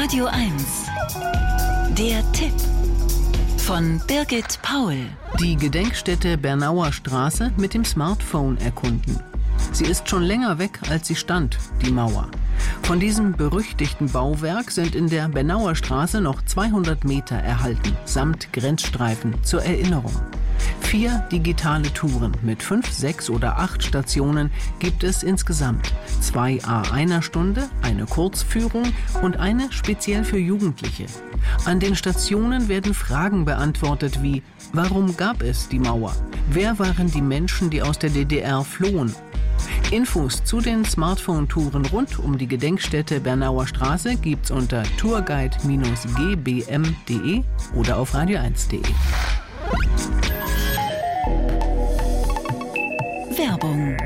Radio 1. Der Tipp von Birgit Paul. Die Gedenkstätte Bernauer Straße mit dem Smartphone erkunden. Sie ist schon länger weg, als sie stand, die Mauer. Von diesem berüchtigten Bauwerk sind in der Bernauer Straße noch 200 Meter erhalten, samt Grenzstreifen zur Erinnerung. 4 digitale Touren mit 5, 6 oder 8 Stationen gibt es insgesamt. 2 à einer Stunde, eine Kurzführung und eine speziell für Jugendliche. An den Stationen werden Fragen beantwortet wie: Warum gab es die Mauer? Wer waren die Menschen, die aus der DDR flohen? Infos zu den Smartphone-Touren rund um die Gedenkstätte Bernauer Straße gibt's unter tourguide-gbm.de oder auf radio1.de. Werbung.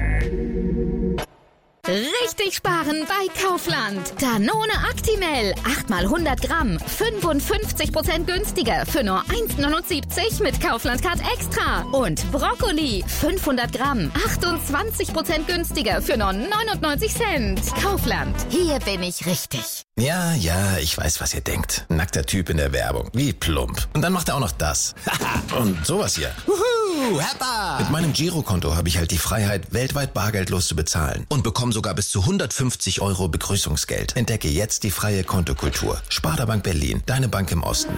Richtig sparen bei Kaufland. Danone Actimel, 8 mal 100 Gramm, 55% günstiger für nur 1,79 mit Kaufland Card Extra. Und Brokkoli, 500 Gramm, 28% günstiger für nur 99 Cent. Kaufland, hier bin ich richtig. Ja, ich weiß, was ihr denkt. Nackter Typ in der Werbung, wie plump. Und dann macht er auch noch das. Und sowas hier. Heppa! Mit meinem Girokonto habe ich halt die Freiheit, weltweit bargeldlos zu bezahlen. Und bekomme sogar bis zu 150 € Begrüßungsgeld. Entdecke jetzt die freie Kontokultur. Sparda Bank Berlin, deine Bank im Osten.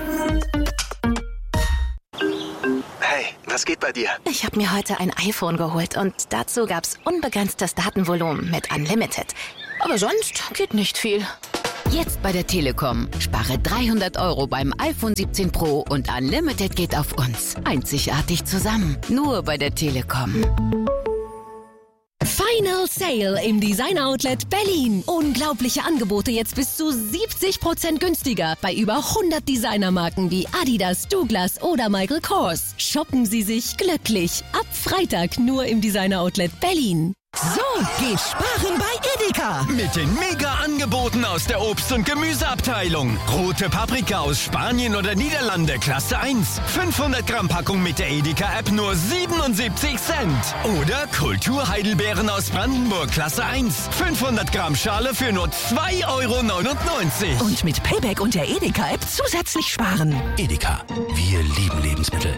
Hey, was geht bei dir? Ich habe mir heute ein iPhone geholt und dazu gab's unbegrenztes Datenvolumen mit Unlimited. Aber sonst geht nicht viel. Jetzt bei der Telekom. Spare 300 € beim iPhone 17 Pro und Unlimited geht auf uns. Einzigartig zusammen. Nur bei der Telekom. Final Sale im Design Outlet Berlin. Unglaubliche Angebote jetzt bis zu 70% günstiger bei über 100 Designermarken wie Adidas, Douglas oder Michael Kors. Shoppen Sie sich glücklich. Ab Freitag nur im Designer Outlet Berlin. So geht sparen bei Edeka. Mit den Mega-Angeboten aus der Obst- und Gemüseabteilung. Rote Paprika aus Spanien oder Niederlande, Klasse 1. 500 Gramm Packung mit der Edeka-App nur 77 Cent. Oder Kulturheidelbeeren aus Brandenburg, Klasse 1. 500 Gramm Schale für nur 2,99 €. Und mit Payback und der Edeka-App zusätzlich sparen. Edeka, wir lieben Lebensmittel.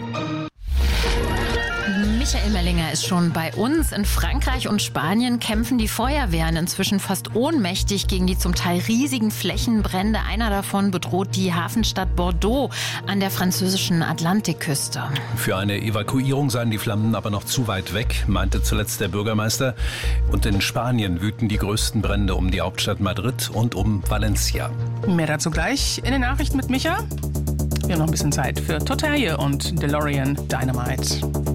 Michael Mellinger ist schon bei uns. In Frankreich und Spanien kämpfen die Feuerwehren inzwischen fast ohnmächtig gegen die zum Teil riesigen Flächenbrände. Einer davon bedroht die Hafenstadt Bordeaux an der französischen Atlantikküste. Für eine Evakuierung seien die Flammen aber noch zu weit weg, meinte zuletzt der Bürgermeister. Und in Spanien wüten die größten Brände um die Hauptstadt Madrid und um Valencia. Mehr dazu gleich in den Nachrichten mit Micha. Wir haben noch ein bisschen Zeit für Totaille und DeLorean Dynamite.